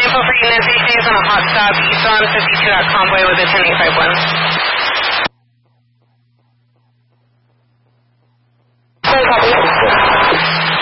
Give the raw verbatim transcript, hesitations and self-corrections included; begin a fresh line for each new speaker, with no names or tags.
info for Unit Station is on a hot stop east on fifty-two at Convoy with a ten eighty-five wind. Copy.